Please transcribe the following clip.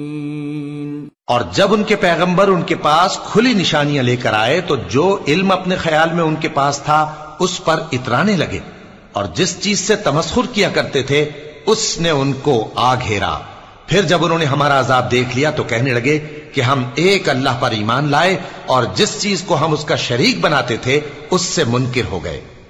और जब उनके पैगंबर उनके पास खुली निशानियां लेकर आए तो जो इल्म अपने ख्याल में उनके पास था उस पर इतराने लगे और जिस चीज से तमस्खुर किया करते थे उसने उनको आ घेरा। फिर जब उन्होंने हमारा अजाब देख लिया तो कहने लगे कि हम एक अल्लाह पर ईमान लाए और जिस चीज को हम उसका शरीक बनाते थे उससे मुनकिर हो गए।